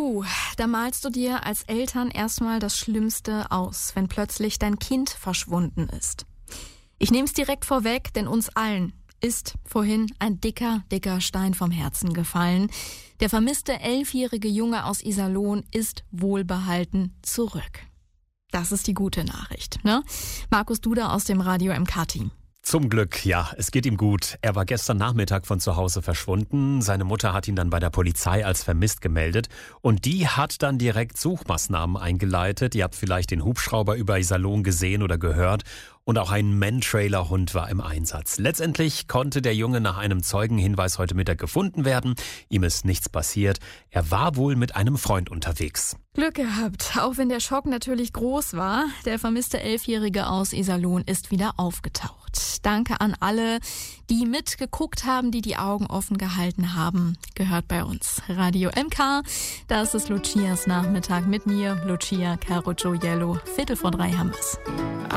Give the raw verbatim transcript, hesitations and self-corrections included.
Puh, da malst du dir als Eltern erstmal das Schlimmste aus, wenn plötzlich dein Kind verschwunden ist. Ich nehme es direkt vorweg, denn uns allen ist vorhin ein dicker, dicker Stein vom Herzen gefallen. Der vermisste elfjährige Junge aus Iserlohn ist wohlbehalten zurück. Das ist die gute Nachricht, ne? Markus Duda aus dem Radio M K-Team. Zum Glück, ja, es geht ihm gut. Er war gestern Nachmittag von zu Hause verschwunden. Seine Mutter hat ihn dann bei der Polizei als vermisst gemeldet. Und die hat dann direkt Suchmaßnahmen eingeleitet. Ihr habt vielleicht den Hubschrauber über Iserlohn gesehen oder gehört. Und auch ein Mantrailer-Hund war im Einsatz. Letztendlich konnte der Junge nach einem Zeugenhinweis heute Mittag gefunden werden. Ihm ist nichts passiert. Er war wohl mit einem Freund unterwegs. Glück gehabt, auch wenn der Schock natürlich groß war. Der vermisste Elfjährige aus Iserlohn ist wieder aufgetaucht. Danke an alle, die mitgeguckt haben, die die Augen offen gehalten haben. Gehört bei uns. Radio M K, das ist Lucias Nachmittag mit mir, Lucia Caruccio Jello. Viertel vor drei haben wir's.